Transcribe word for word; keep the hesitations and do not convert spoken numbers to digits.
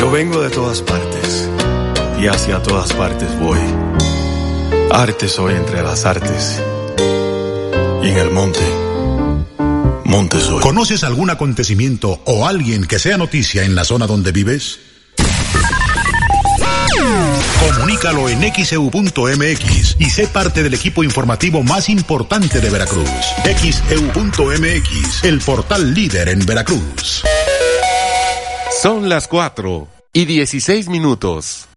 Yo vengo de todas partes y hacia todas partes voy. Arte soy entre las artes y en el monte, monte soy. ¿Conoces algún acontecimiento o alguien que sea noticia en la zona donde vives? Comunícalo en X E U punto M X y sé parte del equipo informativo más importante de Veracruz. X E U punto M X, el portal líder en Veracruz. Son las cuatro y dieciséis minutos.